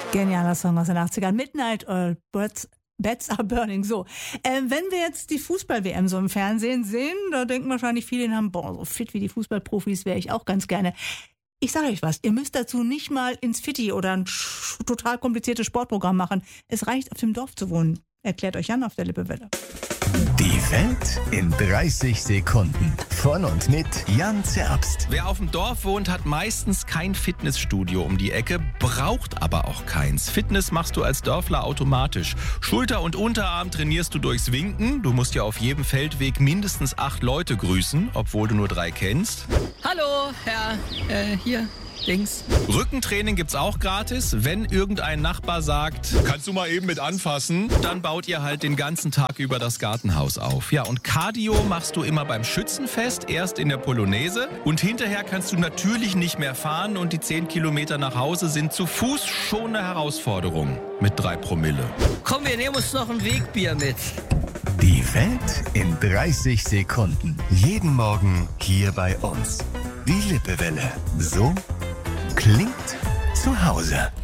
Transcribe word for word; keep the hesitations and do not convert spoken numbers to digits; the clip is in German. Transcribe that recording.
Genialer Song aus den achtzigern. Midnight Oil, Birds, Beds are burning. So, äh, wenn wir jetzt die Fußball-W M so im Fernsehen sehen, da denken wahrscheinlich viele in Hamburg, boah, so fit wie die Fußballprofis wäre ich auch ganz gerne. Ich sage euch was, ihr müsst dazu nicht mal ins Fitti oder ein total kompliziertes Sportprogramm machen. Es reicht, auf dem Dorf zu wohnen. Erklärt euch Jan auf der Lippewelle. Die Welt in dreißig Sekunden. Von und mit Jan Zerbst. Wer auf dem Dorf wohnt, hat meistens kein Fitnessstudio um die Ecke, braucht aber auch keins. Fitness machst du als Dörfler automatisch. Schulter- und Unterarm trainierst du durchs Winken. Du musst ja auf jedem Feldweg mindestens acht Leute grüßen, obwohl du nur drei kennst. Hallo, Herr, äh, hier, links. Rückentraining gibt's auch gratis. Wenn irgendein Nachbar sagt, kannst du mal eben mit anfassen, dann baut ihr halt den ganzen Tag über das Gartenhaus auf. Ja, und Cardio machst du immer beim Schützenfest, erst in der Polonaise. Und hinterher kannst du natürlich nicht mehr fahren und die zehn Kilometer nach Hause sind zu Fuß schon eine Herausforderung mit drei Promille. Komm, wir nehmen uns noch ein Wegbier mit. Die Welt in dreißig Sekunden. Jeden Morgen hier bei uns. Die Lippewelle. So klingt zu Hause.